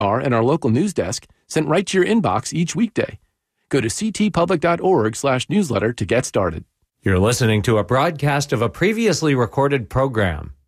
and our local news desk sent right to your inbox each weekday. Go to ctpublic.org/newsletter to get started. You're listening to a broadcast of a previously recorded program.